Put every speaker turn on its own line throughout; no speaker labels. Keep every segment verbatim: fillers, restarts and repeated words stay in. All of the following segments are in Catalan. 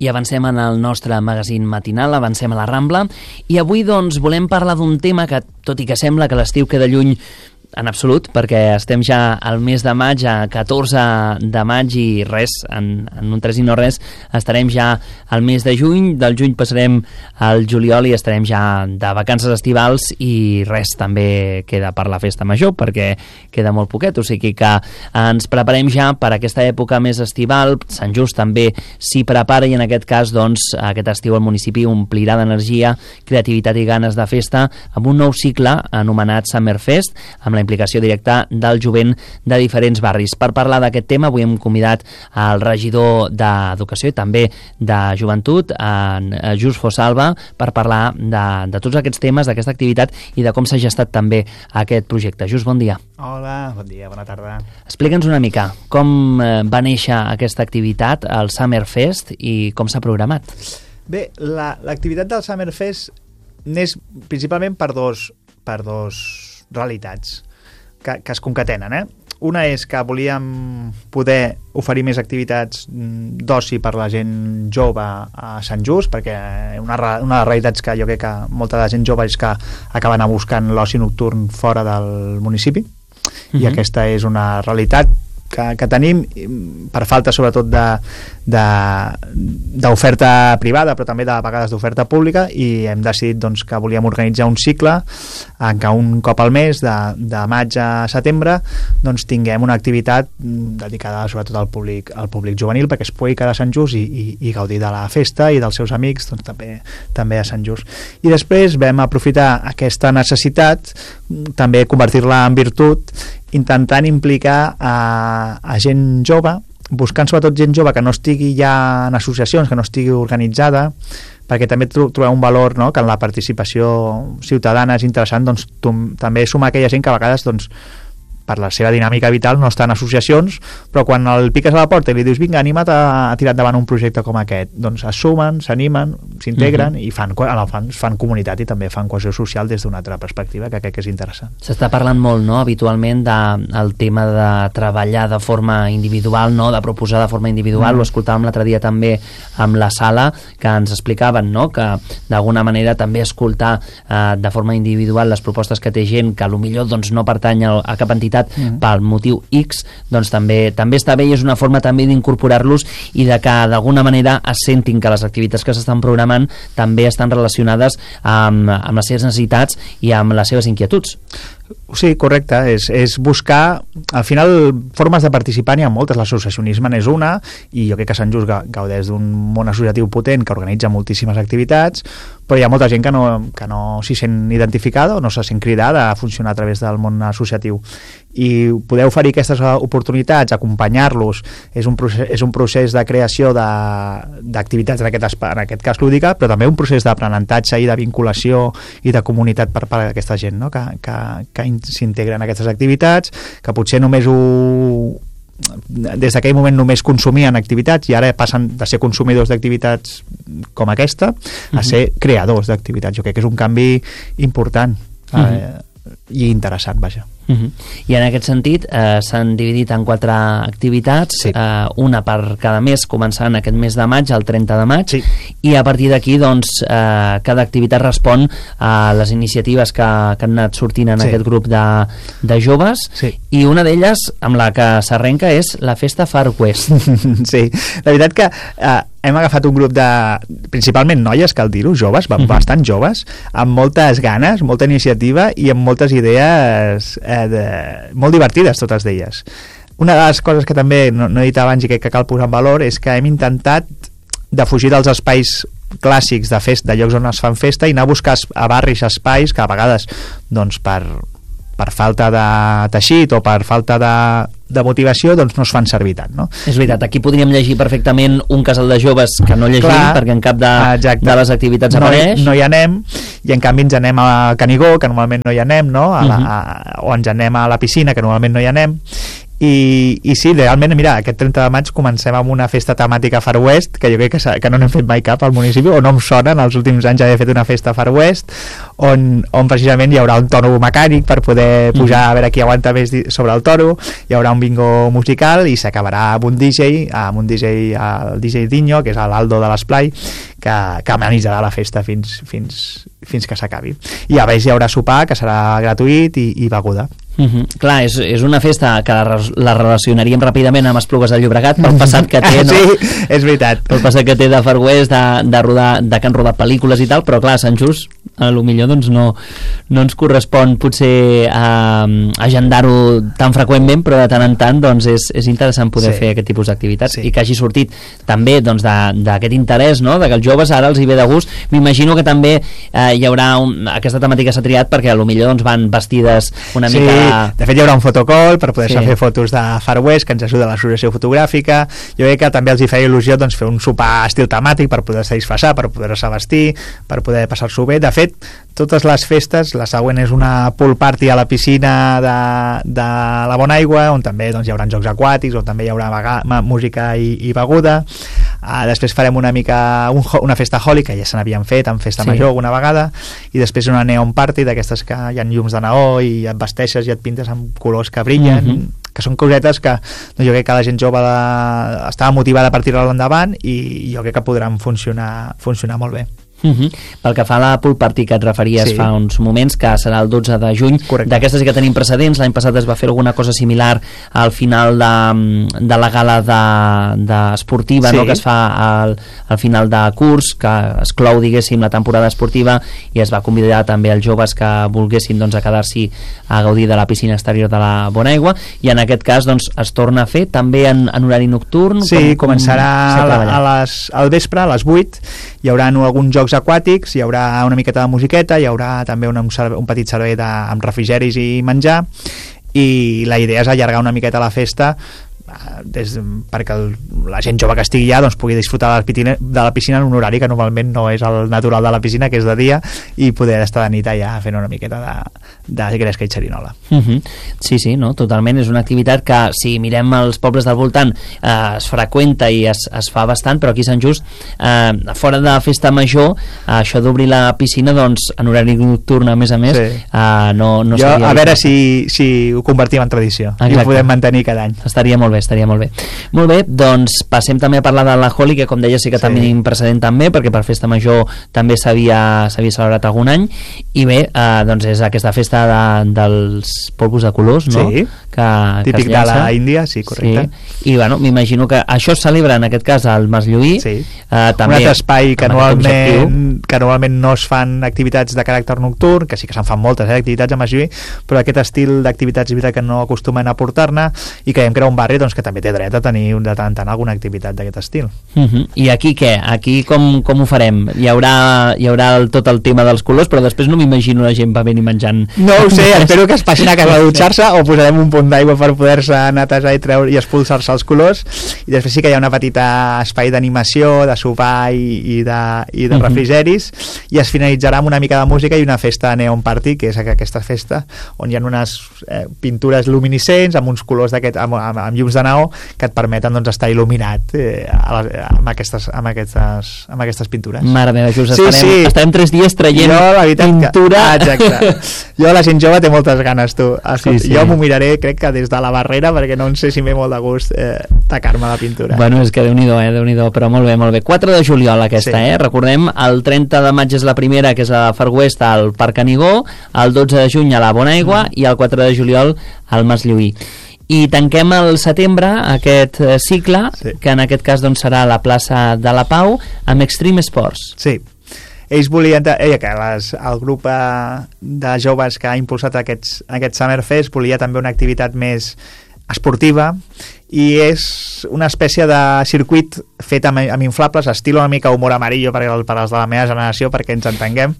I avancem en el nostre magazín matinal, avancem a la Rambla, i avui doncs volem parlar d'un tema que, tot i que sembla que l'estiu queda lluny en absolut, perquè estem ja al mes de maig, a catorze de maig, i res, en, en un tres i no res, estarem ja al mes de juny, del juny passarem al juliol i estarem ja de vacances estivals, i res, també queda per la festa major, perquè queda molt poquet, o sigui que ens preparem ja per aquesta època més estival. Sant Just també s'hi prepara, i en aquest cas, doncs, aquest estiu el municipi omplirà d'energia, creativitat i ganes de festa amb un nou cicle anomenat Summerfest, amb la implicació directa del jovent de diferents barris. Per parlar d'aquest tema avui hem convidat al regidor d'Educació i també de Joventut, en Just Fosalva, per parlar de, de tots aquests temes, d'aquesta activitat i de com s'ha gestat també aquest projecte. Just, bon dia.
Hola, bon dia, bona tarda.
Explica'ns una mica com va néixer aquesta activitat, el Summerfest, i com s'ha programat.
Bé, l'activitat la, del Summerfest neix principalment per dos, per dos realitats que, que es concatenen, eh? Una és que volíem poder oferir més activitats d'oci per la gent jove a Sant Just, perquè una, una de les realitats que jo crec que molta de la gent jove és que acaben anar buscant l'oci nocturn fora del municipi, uh-huh. I aquesta és una realitat que, que tenim per falta sobretot de, de, d'oferta privada, però també de vegades d'oferta pública, i hem decidit doncs, que volíem organitzar un cicle en què un cop al mes, de, de maig a setembre, doncs tinguem una activitat dedicada sobretot al públic, al públic juvenil, perquè es pugui quedar a Sant Just i, i, i gaudir de la festa i dels seus amics, doncs, també, també a Sant Just. I després vam aprofitar aquesta necessitat, també convertir-la en virtut, intentant implicar a, a gent jove, buscant sobretot gent jove que no estigui ja en associacions, que no estigui organitzada, perquè també trobem un valor, no?, que en la participació ciutadana és interessant, doncs, també sumar aquella gent que a vegades, doncs, per la seva dinàmica vital no està en associacions, però quan el piques a la porta i li dius vinga, anima't a, a tirar endavant un projecte com aquest, doncs es sumen, s'animen, s'integren, uh-huh. i fan, fan, fan comunitat i també fan cohesió social des d'una altra perspectiva, que crec que és interessant.
S'està parlant molt, no?, habitualment del de, tema de treballar de forma individual, no?, de proposar de forma individual, uh-huh. Ho escoltàvem l'altre dia també amb la Sala, que ens explicaven, no?, que d'alguna manera també escoltar eh, de forma individual les propostes que té gent que potser doncs, no pertany a, a cap entitat Mm. pel motiu X, doncs també també està bé, i és una forma també d'incorporar-los i de que d'alguna manera es sentin que les activitats que s'estan programant també estan relacionades amb, amb les seves necessitats i amb les seves inquietuds.
Sí, correcte, és, és buscar, al final formes de participar n'hi ha moltes, l'associacionisme n'és una, i jo crec que Sant Just gaudeix d'un món associatiu potent que organitza moltíssimes activitats, però hi ha molta gent que no, que no s'hi sent identificada o no se sent cridada a funcionar a través del món associatiu, i poder oferir aquestes oportunitats, acompanyar-los, és un procés, és un procés de creació d'activitats en aquest, en aquest cas lúdica, però també un procés d'aprenentatge i de vinculació i de comunitat per part d'aquesta gent, no?, que, que, que s'integren en aquestes activitats, que potser només ho des d'aquell moment només consumien activitats i ara passen de ser consumidors d'activitats com aquesta a ser creadors d'activitats. Jo crec que és un canvi important uh-huh. eh, i interessant, vaja.
Uh-huh. I en aquest sentit eh, s'han dividit en quatre activitats, sí. eh, una per cada mes, començant aquest mes de maig, el trenta de maig, sí. I a partir d'aquí doncs, eh, cada activitat respon a les iniciatives que, que han anat sortint en sí. aquest grup de, de joves, sí. I una d'elles amb la que s'arrenca és la Festa Far West.
Sí, la veritat que eh, hem agafat un grup de, principalment noies, cal dir-ho, joves, uh-huh. bastant joves, amb moltes ganes, molta iniciativa i amb moltes idees eh, de, molt divertides, totes d'elles. Una de les coses que també no, no he dit abans i crec que cal posar en valor és que hem intentat de fugir dels espais clàssics de festa, de llocs on es fan festa, i anar a buscar a barris espais que a vegades doncs per, per falta de teixit o per falta de, de motivació doncs no es fan servir tant, no?
És veritat, aquí podríem llegir perfectament un casal de joves que no llegim. Clar, perquè en cap de, de les activitats
no,
apareix.
No hi anem, i en canvi ens anem a Canigó, que normalment no hi anem, no? A la, a, o ens anem a la piscina, que normalment no hi anem, i, i sí, realment, mira, aquest trenta de maig comencem amb una festa temàtica Far West, que jo crec que, que no n'hem fet mai cap al municipi, o no em sona, en els últims anys haver fet una festa Far West, on, on precisament hi haurà un toro mecànic per poder pujar a veure qui aguanta més sobre el toro, hi haurà un bingo musical i s'acabarà amb un D J, amb un D J, el D J Dinho, que és l'Aldo de l'Esplai, que, que amenitzarà la festa fins, fins, fins que s'acabi. I a més hi haurà sopar, que serà gratuït, i, i beguda.
Uh -huh. Clar, és, és una festa que la, la relacionaríem ràpidament amb Esplugues de Llobregat pel passat que té, no?
Sí, és veritat.
Pel passat que té de Far West, de, de, rodar, de que han rodat pel·lícules i tal, però clar, Sant Just a lo millor doncs no, no ens correspon potser a, a agendar-ho tan freqüentment, però de tant en tant doncs és, és interessant poder sí. fer aquest tipus d'activitats, sí. i que hagi sortit també doncs d'aquest interès, no? De que els joves ara els hi ve de gust. M'imagino que també eh, hi haurà un, aquesta temàtica s'ha triat perquè a lo millor doncs van vestides una
sí.
mica.
De fet hi haurà un fotocall per poder-se
sí.
fer fotos de Far West, que ens ajuda a l'associació fotogràfica. Jo crec que també els hi feia il·lusió doncs, fer un sopar estil temàtic per poder-se disfressar, per poder-se vestir, per poder passar-s'ho bé. De fet, totes les festes, la següent és una pool party a la piscina de, de la Bonaigua, on també doncs, hi haurà jocs aquàtics, on també hi haurà vega, música i, i beguda. Uh, després farem una mica un, una festa holi, que ja se n'havien fet en festa sí. major alguna vegada, i després una neon party d'aquestes que hi ha llums de neó i et vesteixes i et pintes amb colors que brillen, mm-hmm. que són cosetes que no, jo crec que la gent jove de, estava motivada per tirar-lo endavant, i jo crec que podran funcionar, funcionar molt bé.
Uh-huh. Pel que fa a la pool party que et referies sí. fa uns moments, que serà el dotze de juny, d'aquestes sí que tenim precedents. L'any passat es va fer alguna cosa similar al final de, de la gala de, de esportiva sí. no? que es fa al, al final de curs, que es clou diguéssim la temporada esportiva, i es va convidar també els joves que volguessin doncs, a quedar-s'hi a gaudir de la piscina exterior de la Bonaigua, i en aquest cas doncs, es torna a fer també en, en horari nocturn.
Sí, com, començarà com a, a les, al vespre, a les vuit, hi haurà alguns jocs aquàtics, hi haurà una miqueta de musiqueta, hi haurà també un, un petit servei de, amb refrigeris i menjar, i la idea és allargar una miqueta la festa des, perquè el, la gent jove que estigui allà doncs, pugui disfrutar de la, piscina, de la piscina en un horari que normalment no és el natural de la piscina, que és de dia, i poder estar de nit allà fent una miqueta de, de gresca i xerinola.
Uh -huh. Sí, sí, no? Totalment. És una activitat que, si mirem els pobles del voltant, eh, es freqüenta i es, es fa bastant, però aquí a Sant Just, eh, fora de festa major, eh, això d'obrir la piscina doncs, en horari nocturn, a més a més, sí. eh, no, no
jo,
seria...
A veure si, si ho convertim en tradició. Exacte. I ho podem mantenir cada any.
Estaria molt bé, estaria molt bé. Molt bé, doncs passem també a parlar de la Holi, que com deia sí que sí. tenim precedent també, perquè per festa major també s'havia celebrat algun any, i bé, eh, doncs és aquesta festa de, dels polvos de colors, no?
Sí,
que,
típic
que
de la Índia, sí, correcte.
Sí. I bueno, m'imagino que això es celebra en aquest cas al Mas Lluí,
sí.
eh, també
un altre espai que normalment, que normalment no es fan activitats de caràcter nocturn, que sí que se'n fan moltes eh, activitats a Mas Lluí, però aquest estil d'activitats és veritat que no acostumen a portar-ne, i creiem que era un barri doncs, que també té dret a tenir de tant en tant alguna activitat d'aquest estil.
Uh -huh. I aquí què? Aquí com, com ho farem? Hi haurà, hi haurà el, tot el tema dels colors, però després no m'imagino la gent bevent i menjant.
No ho sé, espero que es passin a casa a dutxar-se, o posarem un punt d'aigua per poder-se netejar i treure i expulsar-se els colors, i després sí que hi ha una petita espai d'animació, de sopar i, i de, i de refrigeris, uh -huh. i es finalitzarà amb una mica de música i una festa neon party, que és aquesta festa on hi ha unes eh, pintures luminescents amb uns colors d'aquest, amb, amb, amb llums de neó que et permeten doncs, estar il·luminat eh, amb, aquestes, amb, aquestes, amb aquestes pintures.
Mare meva, just
sí,
estarem,
sí.
estarem tres dies traient jo, la pintura.
Que... Ah, exacte. Jo, la gent jove té moltes ganes, tu.
Sí, sí.
Jo m'ho miraré, crec que des de la barrera, perquè no en sé si m'he molt de gust eh, tacar-me la pintura.
Bueno, és que Déu-n'hi-do, eh, Déu-n'hi-do, però molt bé, molt bé. quatre de juliol aquesta, sí. eh? Recordem, el trenta de maig és la primera, que és a Far West al Parc Canigó, el dotze de juny a la Bonaigua, mm. i el quatre de juliol al Mas Lluí. I tanquem el setembre aquest eh, cicle, sí. que en aquest cas doncs, serà a la plaça de la Pau, amb Extreme Sports.
Sí. Ells volien, ella, que les, el grup eh, de joves que ha impulsat aquests, aquest Summerfest volia també una activitat més esportiva, i és una espècie de circuit fet amb, amb inflables, estil una mica humor amarillo per, per als de la meva generació, perquè ens entenguem,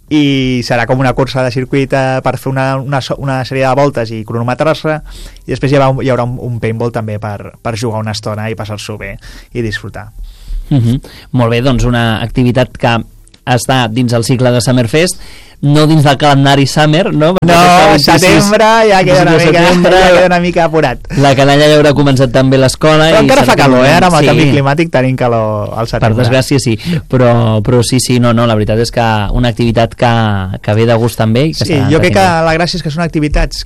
i serà com una cursa de circuit eh, per fer una, una, una sèrie de voltes i cronometrar-se, i després hi haurà, hi haurà un, un paintball també per, per jugar una estona i passar-s'ho bé i disfrutar.
Uh-huh. Molt bé, doncs una activitat que està dins el cicle de Summerfest, no dins del calendari Summer, no?
No, setembre ja queda una mica, setembre, ja queda una mica apurat.
La canalla ja haurà començat també l'escola.
Però encara fa calor, eh? Ara amb el sí. canvi climàtic tenim calor al setembre.
Per desgràcia sí, però, però sí, sí, no, no, la veritat és que una activitat que, que ve de gust també. I que
sí, jo crec que la gràcia és que són activitats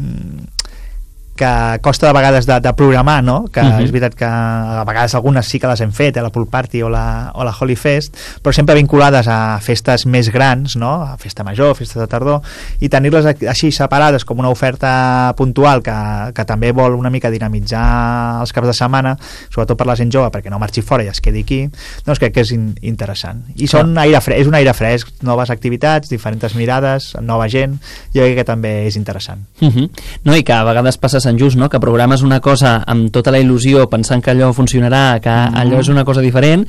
que costa de vegades de, de programar, no? Que uh-huh. és veritat que a vegades algunes sí que les hem fet, eh? La Pool Party o la, o la Holy Fest, però sempre vinculades a festes més grans, no? A festa major, festes de tardor, i tenir-les així separades com una oferta puntual que, que també vol una mica dinamitzar els caps de setmana, sobretot per la gent jove, perquè no marxi fora i es quedi aquí, doncs crec que és in, interessant. I són ah. aire fresc, és un aire fresc, noves activitats, diferents mirades, nova gent, jo crec que també és interessant.
Uh-huh. No, i que a vegades passa Sant Just, no? Que programes una cosa amb tota la il·lusió pensant que allò funcionarà, que mm. allò és una cosa diferent,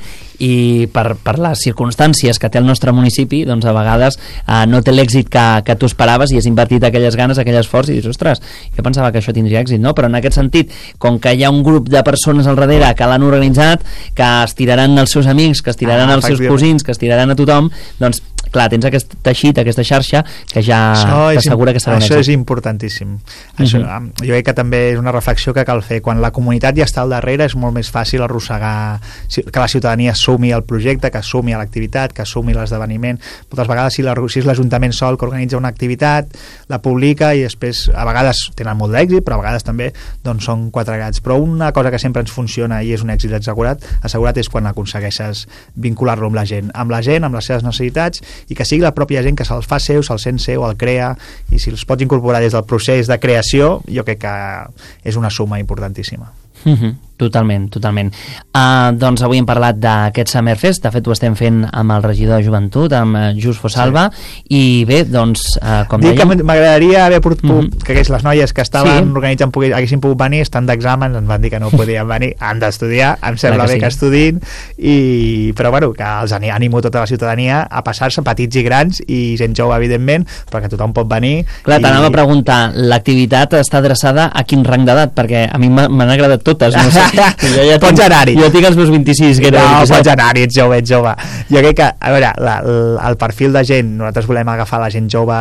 i per, per les circumstàncies que té el nostre municipi, doncs a vegades eh, no té l'èxit que, que tu esperaves i has invertit aquelles ganes, aquell esforç i dius, ostres, jo pensava que això tindria èxit, no? Però en aquest sentit, com que hi ha un grup de persones al darrere que l'han organitzat, que es tiraran els seus amics, que es tiraran ah, els seus cosins, que es tiraran a tothom, doncs clar, tens aquest teixit, aquesta xarxa que ja t'assegura que serà un èxit.
Això és importantíssim. Uh-huh. Això, jo crec que també és una reflexió que cal fer. Quan la comunitat ja està al darrere és molt més fàcil arrossegar, que la ciutadania assumi el projecte, que assumi l'activitat, que assumi l'esdeveniment. Moltes vegades si, la, si és l'Ajuntament sol que organitza una activitat, la publica i després a vegades tenen molt d'èxit, però a vegades també doncs, són quatre gats. Però una cosa que sempre ens funciona i és un èxit assegurat, assegurat és quan aconsegueixes vincular-lo amb la gent, amb la gent, amb les seves necessitats, i que sigui la pròpia gent que se'l fa seu, se'l sent seu, el crea, i si els pots incorporar des del procés de creació, jo crec que és una suma importantíssima.
Uh-huh. Totalment, totalment. Uh, doncs avui hem parlat d'aquest Summerfest, de fet ho estem fent amb el regidor de Joventut, amb Just Fosalva, sí. I bé, doncs, uh, com
Dic
dèiem...
que m'agradaria haver pogut, uh-huh. que les noies que estaven sí. organitzant pogués, haguessin pogut venir, estan d'exàmens, ens van dir que no podien venir, han d'estudiar, em sembla que bé sí. que estudin, i... però bueno, que els animo tota la ciutadania a passar-se, petits i grans, i gent jove, evidentment, perquè tothom pot venir.
Clar,
i...
t'anava a preguntar, l'activitat està adreçada a quin rang d'edat? Perquè a mi m'han agradat totes, no sé. Jo ja
pots anar-hi.
Jo tinc els meus vint-i-sis, que
no,
vint-i-set.
Pots anar-hi, ets jove, ets jove. Jo crec que, a veure, la, la, el perfil de gent, nosaltres volem agafar la gent jove,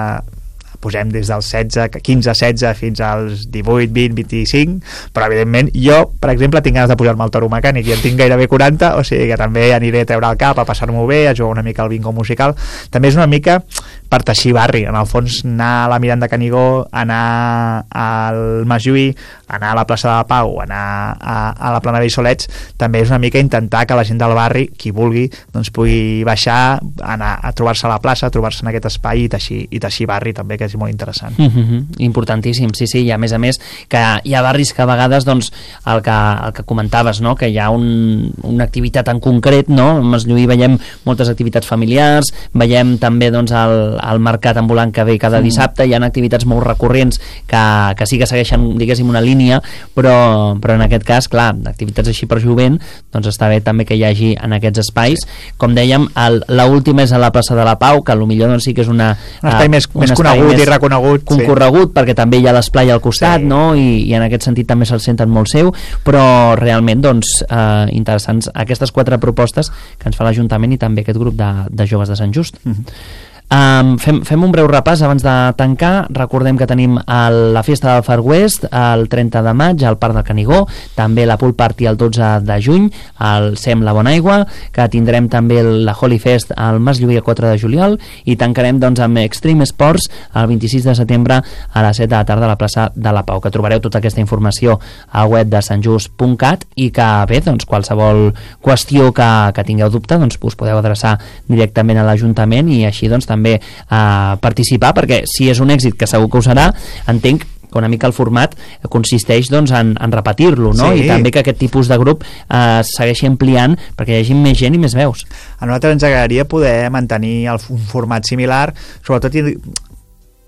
posem des dels setze, quinze, setze fins als divuit, vint, vint-i-cinc, però evidentment jo, per exemple, tinc ganes de posar-me al toro mecànic i en tinc gairebé quaranta, o sigui que també aniré a treure el cap, a passar-m'ho bé, a jugar una mica al bingo musical. També és una mica per teixir barri, en el fons anar a la Miranda Canigó, anar al Mas Lluí, anar a la plaça de la Pau, anar a, a la Plana Vell Solets, també és una mica intentar que la gent del barri, qui vulgui, doncs pugui baixar, anar a trobar-se a la plaça, a trobar-se en aquest espai i teixir, i teixir barri també, que és molt interessant.
Mm-hmm. Importantíssim, sí, sí, i a més a més que hi ha barris que a vegades doncs, el, que, el que comentaves, no? Que hi ha un, una activitat en concret, no? A Mas Lluí veiem moltes activitats familiars, veiem també doncs, el, el mercat ambulant que ve cada dissabte, hi ha activitats molt recurrents que, que sí que segueixen, diguéssim, una línia, però, però en aquest cas, clar, activitats així per jovent, doncs està bé també que hi hagi en aquests espais. Com dèiem, l'última és a la plaça de la Pau, que potser doncs, sí que és una,
un espai uh, més, un més espai conegut més i reconegut,
concorregut,
sí.
Perquè també hi ha l'esplai al costat, sí. No? I, i en aquest sentit també se'l senten molt seu, però realment, doncs, eh, interessants aquestes quatre propostes que ens fa l'Ajuntament i també aquest grup de, de joves de Sant Just. Mm-hmm. Um, fem, fem un breu repàs abans de tancar. Recordem que tenim el, la festa del Far West el trenta de maig al Parc del Canigó, també la Pool Party el dotze de juny al Sem La Bonaigua, que tindrem també la Holy Fest al Mas Lluí el quatre de juliol, i tancarem doncs amb Extreme Sports el vint-i-sis de setembre a les set de la tarda a la plaça de la Pau, que trobareu tota aquesta informació al web de santjust punt cat, i que bé, doncs qualsevol qüestió que, que tingueu dubte, doncs us podeu adreçar directament a l'Ajuntament i així doncs també també eh, participar, perquè si és un èxit, que segur que ho serà, entenc que una mica el format consisteix doncs, en, en repetir-lo, no? Sí. I també que aquest tipus de grup eh, segueixi ampliant perquè hi hagi més gent i més veus.
A nosaltres ens agradaria poder mantenir el, un format similar, sobretot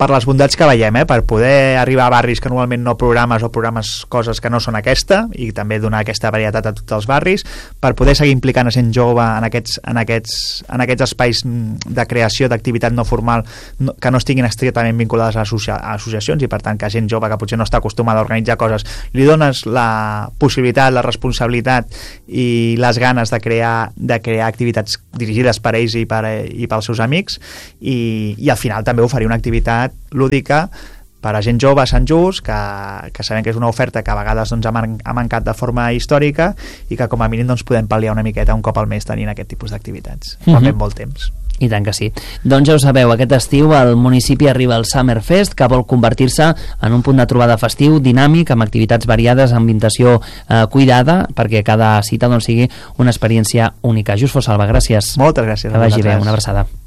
per les bondats que veiem, eh? Per poder arribar a barris que normalment no programes o programes coses que no són aquesta, i també donar aquesta varietat a tots els barris, per poder seguir implicant a gent jove en aquests, en aquests, en aquests espais de creació d'activitat no formal no, que no estiguin estrictament vinculades a, associa a associacions, i per tant que gent jove que potser no està acostumada a organitzar coses li dones la possibilitat, la responsabilitat i les ganes de crear, de crear activitats dirigides per ells i, per, i pels seus amics, i, i al final també oferir una activitat lúdica per a gent jove a Sant Just, que, que sabem que és una oferta que a vegades doncs, ha, man ha mancat de forma històrica, i que com a mínim doncs, podem pal·liar una miqueta un cop al mes tenint aquest tipus d'activitats. Mm-hmm. Fa ben molt temps.
I tant que sí. Doncs ja ho sabeu, aquest estiu al municipi arriba el Summerfest, que vol convertir-se en un punt de trobada festiu, dinàmic, amb activitats variades, ambientació eh, cuidada, perquè cada cita doncs, sigui una experiència única. Just Fosalva, gràcies.
Moltes gràcies.
Que vagi bé, una abraçada.